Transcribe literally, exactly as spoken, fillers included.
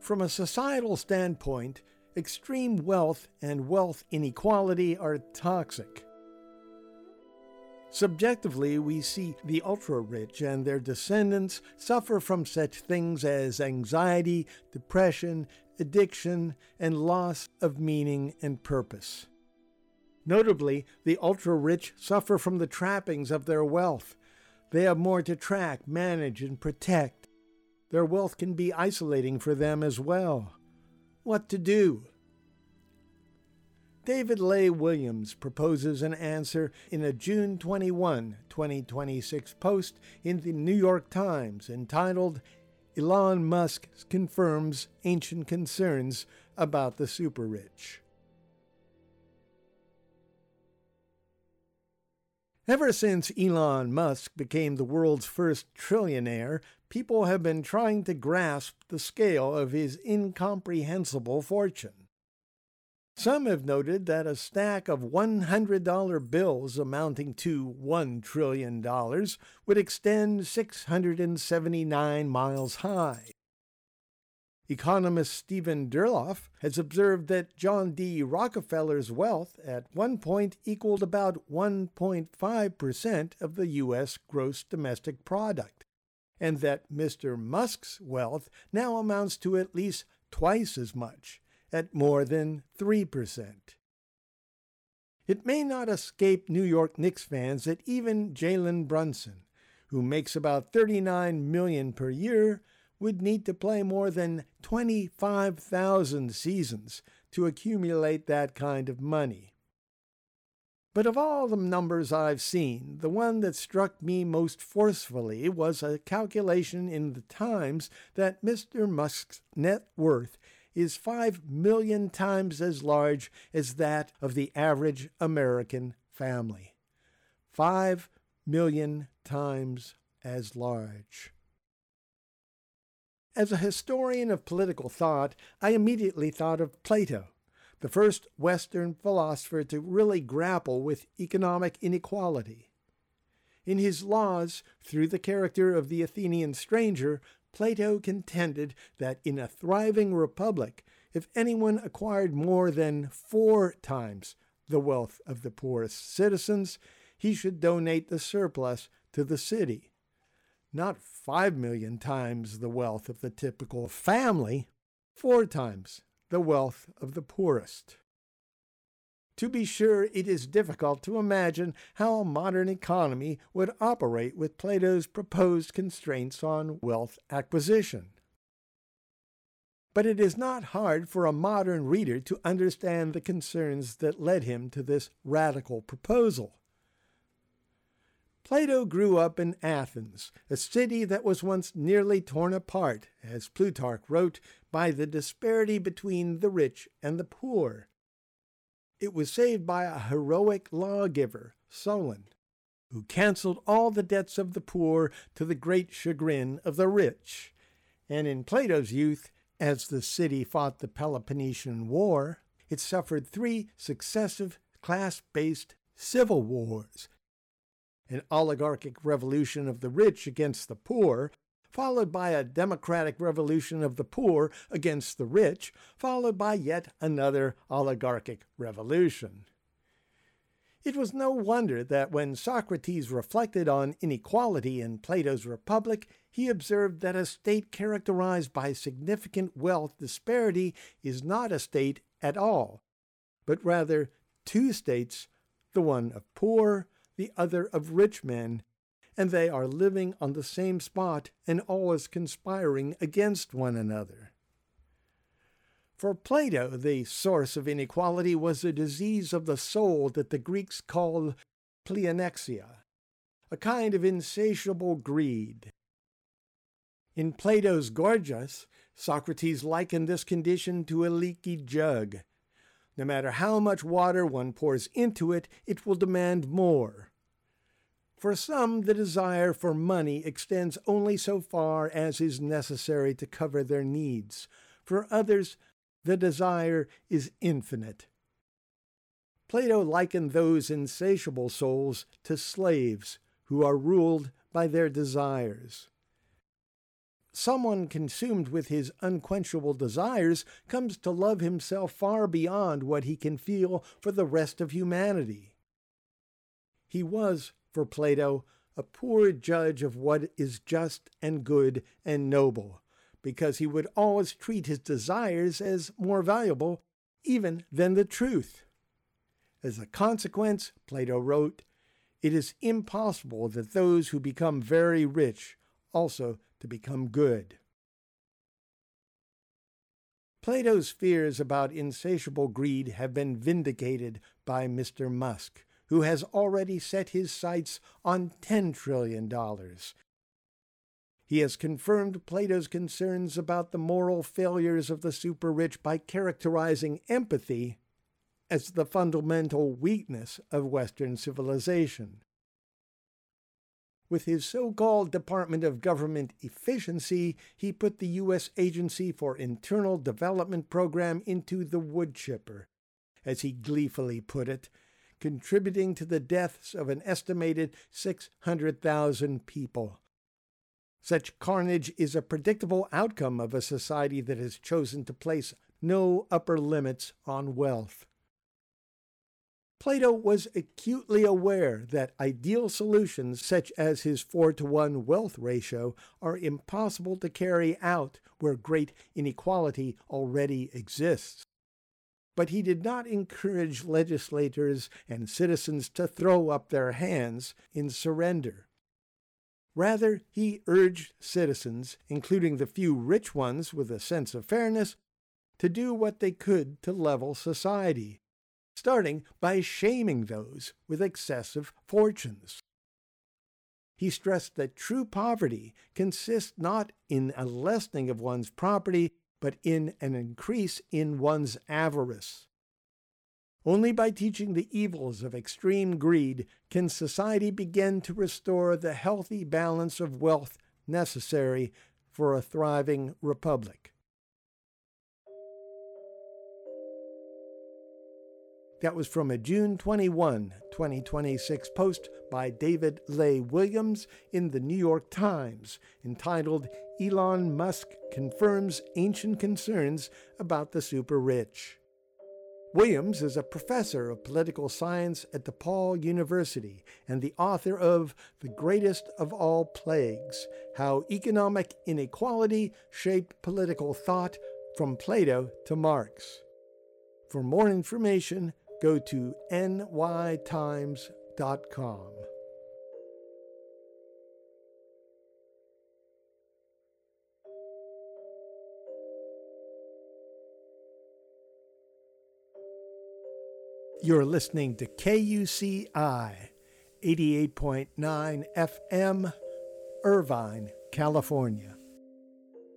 From a societal standpoint, extreme wealth and wealth inequality are toxic. Subjectively, we see the ultra-rich and their descendants suffer from such things as anxiety, depression, addiction, and loss of meaning and purpose. Notably, the ultra-rich suffer from the trappings of their wealth. They have more to track, manage, and protect. Their wealth can be isolating for them as well. What to do? David Lay Williams proposes an answer in a June twenty-first, twenty twenty-six post in the New York Times entitled, "Elon Musk Confirms Ancient Concerns About the Super-Rich." Ever since Elon Musk became the world's first trillionaire, people have been trying to grasp the scale of his incomprehensible fortune. Some have noted that a stack of one hundred dollar bills amounting to one trillion dollars would extend six hundred seventy-nine miles high. Economist Stephen Durloff has observed that John D. Rockefeller's wealth at one point equaled about one point five percent of the U S gross domestic product, and that Mister Musk's wealth now amounts to at least twice as much, at more than three percent. It may not escape New York Knicks fans that even Jalen Brunson, who makes about thirty-nine million dollars per year, would need to play more than twenty-five thousand seasons to accumulate that kind of money. But of all the numbers I've seen, the one that struck me most forcefully was a calculation in the Times that Mister Musk's net worth is five million times as large as that of the average American family. Five million times as large. As a historian of political thought, I immediately thought of Plato, the first Western philosopher to really grapple with economic inequality. In his Laws, through the character of the Athenian stranger, Plato contended that in a thriving republic, if anyone acquired more than four times the wealth of the poorest citizens, he should donate the surplus to the city. Not five million times the wealth of the typical family, four times the wealth of the poorest. To be sure, it is difficult to imagine how a modern economy would operate with Plato's proposed constraints on wealth acquisition. But it is not hard for a modern reader to understand the concerns that led him to this radical proposal. Plato grew up in Athens, a city that was once nearly torn apart, as Plutarch wrote, by the disparity between the rich and the poor. It was saved by a heroic lawgiver, Solon, who canceled all the debts of the poor to the great chagrin of the rich. And in Plato's youth, as the city fought the Peloponnesian War, it suffered three successive class-based civil wars: an oligarchic revolution of the rich against the poor, followed by a democratic revolution of the poor against the rich, followed by yet another oligarchic revolution. It was no wonder that when Socrates reflected on inequality in Plato's Republic, he observed that a state characterized by significant wealth disparity is not a state at all, but rather two states, the one of poor, the other of rich men, and they are living on the same spot and always conspiring against one another. For Plato, the source of inequality was a disease of the soul that the Greeks called pleonexia, a kind of insatiable greed. In Plato's Gorgias, Socrates likened this condition to a leaky jug. No matter how much water one pours into it, it will demand more. For some, the desire for money extends only so far as is necessary to cover their needs. For others, the desire is infinite. Plato likened those insatiable souls to slaves who are ruled by their desires. someone consumed with his unquenchable desires comes to love himself far beyond what he can feel for the rest of humanity. He was, for Plato, a poor judge of what is just and good and noble, because he would always treat his desires as more valuable even than the truth. As a consequence, Plato wrote, "It is impossible that those who become very rich also to become good." Plato's fears about insatiable greed have been vindicated by Mister Musk, who has already set his sights on ten trillion dollars. He has confirmed Plato's concerns about the moral failures of the super-rich by characterizing empathy as the fundamental weakness of Western civilization. With his so-called Department of Government Efficiency, he put the U S Agency for Internal Development program into the wood chipper, as he gleefully put it, contributing to the deaths of an estimated six hundred thousand people. Such carnage is a predictable outcome of a society that has chosen to place no upper limits on wealth. Plato was acutely aware that ideal solutions such as his four to one wealth ratio are impossible to carry out where great inequality already exists. But he did not encourage legislators and citizens to throw up their hands in surrender. Rather, he urged citizens, including the few rich ones with a sense of fairness, to do what they could to level society, starting by shaming those with excessive fortunes. He stressed that true poverty consists not in a lessening of one's property, but in an increase in one's avarice. Only by teaching the evils of extreme greed can society begin to restore the healthy balance of wealth necessary for a thriving republic. That was from a June twenty-first, twenty twenty-six post by David Lay Williams in the New York Times, entitled "Elon Musk Confirms Ancient Concerns About the Super-Rich." Williams is a professor of political science at DePaul University and the author of The Greatest of All Plagues: How Economic Inequality Shaped Political Thought from Plato to Marx. For more information, go to N Y times dot com. You're listening to K U C I, eighty-eight point nine F M, Irvine, California.